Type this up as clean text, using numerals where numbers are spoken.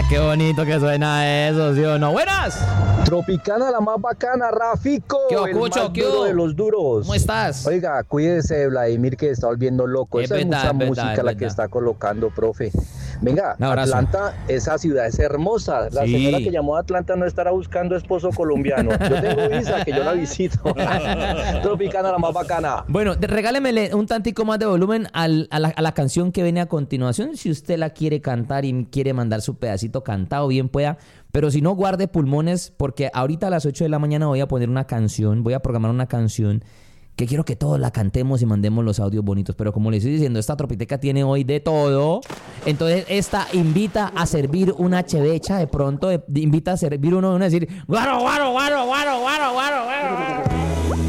qué bonito que suena eso, ¿sí o no? ¡Buenas! Tropicana, la más bacana, Rafico, ¿Qué el Cucho? más ¿Qué duro hubo? de los duros. ¿Cómo estás? Oiga, cuídese, Vladimir, que está volviendo loco. Es Esa es verdad, mucha es verdad, música es la que verdad. está colocando, profe. Venga, Un abrazo. Atlanta, esa ciudad es hermosa. La Sí. señora que llamó a Atlanta no estará buscando esposo colombiano. Yo tengo visa, que yo la visito. Tropicana, la más bacana. Bueno, regálemele un tantico más de volumen a la canción que viene a continuación. Si usted la quiere cantar y quiere mandar su pedacito cantado, bien pueda. Pero si no, guarde pulmones, porque ahorita a las 8 de la mañana voy a poner una canción, voy a programar una canción que quiero que todos la cantemos y mandemos los audios bonitos. Pero como les estoy diciendo, esta tropiteca tiene hoy de todo. Entonces esta invita a servir una chevecha de pronto, invita a servir uno y decir, guaro, guaro, guaro, guaro, guaro, guaro, guaro.